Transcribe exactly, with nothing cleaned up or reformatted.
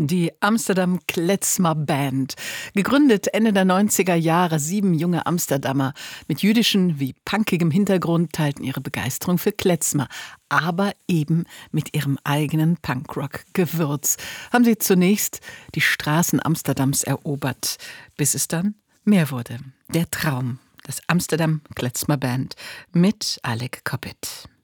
Die Amsterdam Klezmer Band. Gegründet Ende der neunziger Jahre, sieben junge Amsterdamer mit jüdischem wie punkigem Hintergrund teilten ihre Begeisterung für Klezmer, aber eben mit ihrem eigenen Punkrock-Gewürz. Haben sie zunächst die Straßen Amsterdams erobert, bis es dann mehr wurde. Der Traum, das Amsterdam Klezmer Band mit Alec Coppit.